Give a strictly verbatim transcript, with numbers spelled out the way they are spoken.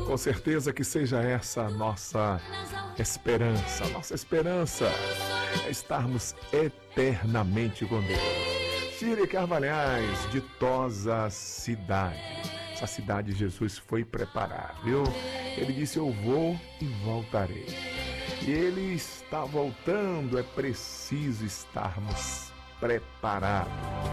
Com certeza que seja essa a nossa esperança. Nossa esperança é estarmos eternamente com Deus. Círia Carvalhais, ditosa cidade. Essa cidade Jesus foi preparar, viu? Ele disse, eu vou e voltarei. E Ele está voltando, é preciso estarmos preparados.